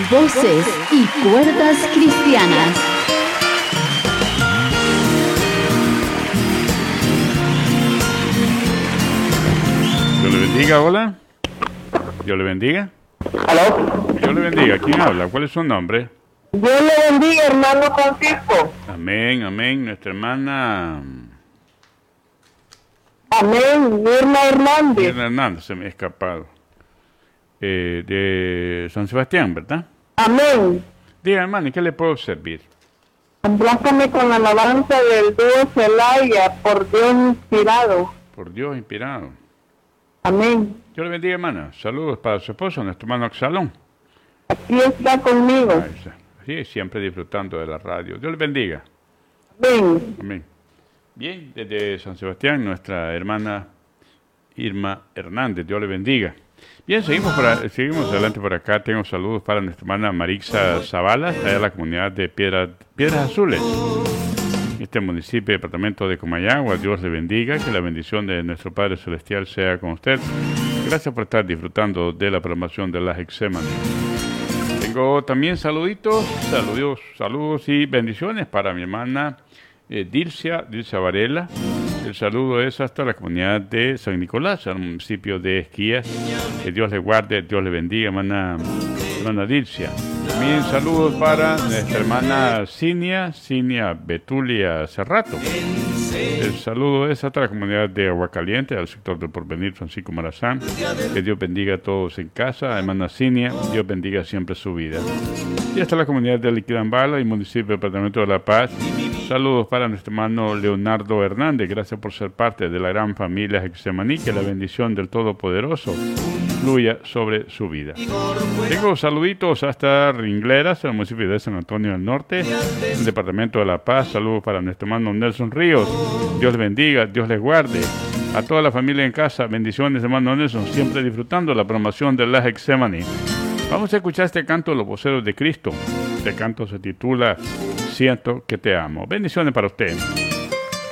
Voces y cuerdas cristianas. Dios le bendiga, hola. Dios le bendiga. ¿Aló? Dios le bendiga. ¿Quién habla? ¿Cuál es su nombre? Dios le bendiga, hermano Francisco. Amén, amén. Nuestra hermana Amén. Irma Hernández. Irma Hernández, se me ha escapado. De San Sebastián, ¿verdad? Amén. Diga, hermano, ¿y qué le puedo servir? Complázcame con la alabanza del dúo Celaya, por Dios inspirado. Por Dios inspirado. Amén. Dios le bendiga, hermana. Saludos para su esposo, nuestro hermano Axalón. Aquí está conmigo. Sí, siempre disfrutando de la radio. Dios le bendiga. Amén. Amén. Bien, desde San Sebastián, nuestra hermana Irma Hernández. Dios le bendiga. Bien, seguimos adelante por acá. Tengo saludos para nuestra hermana Marixa Zavala, allá en la comunidad de Piedras Azules, este municipio, departamento de Comayagua. Dios le bendiga, que la bendición de nuestro Padre Celestial sea con usted. Gracias por estar disfrutando de la programación de la Getsemaní. Tengo también saludos y bendiciones para mi hermana Dilcia Varela. El saludo es hasta la comunidad de San Nicolás, al municipio de Esquías. Que Dios le guarde, Dios le bendiga, hermana Dilcia. También saludos para nuestra hermana Cinia Betulia Cerrato. El saludo es hasta la comunidad de Aguacaliente, al sector del Porvenir Francisco Marazán. Que Dios bendiga a todos en casa. Hermana Cinia, Dios bendiga siempre su vida. Y hasta la comunidad de Liquidambala y municipio del departamento de La Paz. Saludos para nuestro hermano Leonardo Hernández. Gracias por ser parte de la gran familia Getsemaní. Que la bendición del Todopoderoso fluya sobre su vida. Tengo saluditos hasta Ringleras, el municipio de San Antonio del Norte, el departamento de La Paz. Saludos para nuestro hermano Nelson Ríos. Dios les bendiga, Dios les guarde. A toda la familia en casa, bendiciones, hermano Nelson, siempre disfrutando la promoción de la Getsemaní. Vamos a escuchar este canto de los voceros de Cristo. Este canto se titula Siento que te amo. Bendiciones para usted.